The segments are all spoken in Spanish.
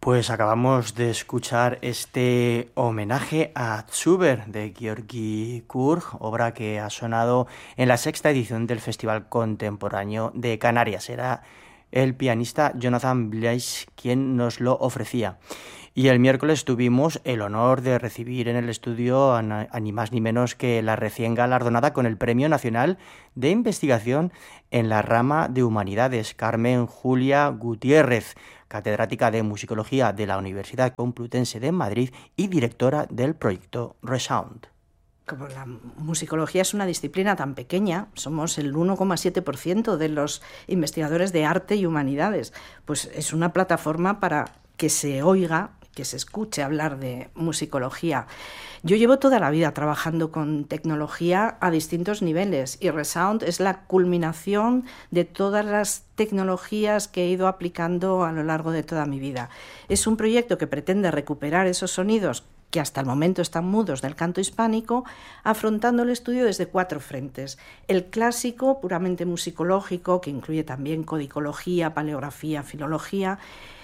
Pues acabamos de escuchar este homenaje a Zuber de Georgi Kurg, obra que ha sonado en la 6ª edición del Festival Contemporáneo de Canarias. Era el pianista Jonathan Blaise quien nos lo ofrecía. Y el miércoles tuvimos el honor de recibir en el estudio a ni más ni menos que la recién galardonada con el Premio Nacional de Investigación en la rama de Humanidades, Carmen Julia Gutiérrez, catedrática de Musicología de la Universidad Complutense de Madrid y directora del proyecto Resound. Como la musicología es una disciplina tan pequeña, somos el 1,7% de los investigadores de arte y humanidades, pues es una plataforma para que se oiga, que se escuche hablar de musicología. Yo llevo toda la vida trabajando con tecnología a distintos niveles y Resound es la culminación de todas las tecnologías que he ido aplicando a lo largo de toda mi vida. Es un proyecto que pretende recuperar esos sonidos que hasta el momento están mudos del canto hispánico, afrontando el estudio desde 4 frentes. El clásico, puramente musicológico, que incluye también codicología, paleografía, filología,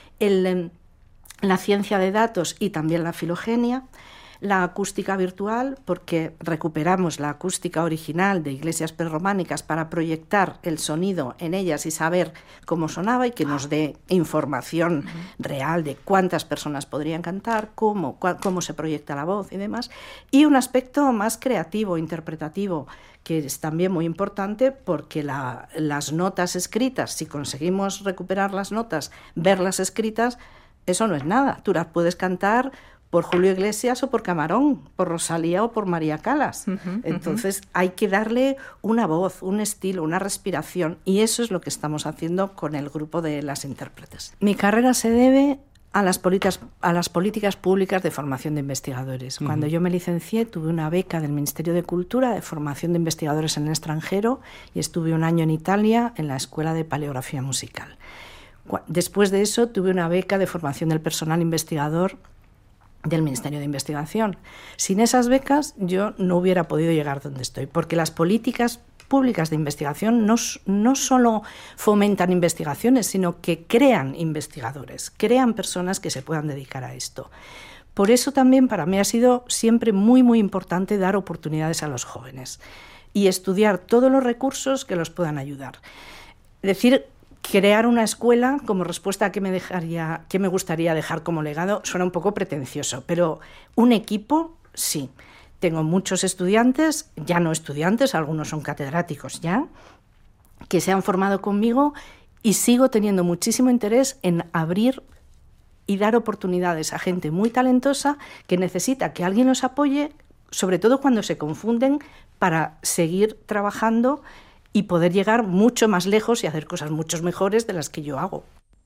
la ciencia de datos y también la filogenia, la acústica virtual, porque recuperamos la acústica original de iglesias prerrománicas para proyectar el sonido en ellas y saber cómo sonaba y que nos dé información real de cuántas personas podrían cantar, cómo se proyecta la voz y demás. Y un aspecto más creativo, interpretativo, que es también muy importante porque las notas escritas, si conseguimos recuperar las notas, verlas escritas, eso no es nada. Tú las puedes cantar por Julio Iglesias o por Camarón, por Rosalía o por María Callas. Entonces hay que darle una voz, un estilo, una respiración, y eso es lo que estamos haciendo con el grupo de las intérpretes. Mi carrera se debe a las políticas públicas de formación de investigadores. Cuando yo me licencié tuve una beca del Ministerio de Cultura de formación de investigadores en el extranjero y estuve un año en Italia en la Escuela de Paleografía Musical. Después de eso tuve una beca de formación del personal investigador del Ministerio de Investigación. Sin esas becas yo no hubiera podido llegar donde estoy, porque las políticas públicas de investigación no solo fomentan investigaciones, sino que crean investigadores, crean personas que se puedan dedicar a esto. Por eso también para mí ha sido siempre muy, muy importante dar oportunidades a los jóvenes y estudiar todos los recursos que los puedan ayudar. Es decir, crear una escuela como respuesta a qué me gustaría dejar como legado suena un poco pretencioso, pero un equipo sí. Tengo muchos estudiantes, ya no estudiantes, algunos son catedráticos ya, que se han formado conmigo y sigo teniendo muchísimo interés en abrir y dar oportunidades a gente muy talentosa que necesita que alguien los apoye, sobre todo cuando se confunden, para seguir trabajando y poder llegar mucho más lejos y hacer cosas mucho mejores de las que yo hago.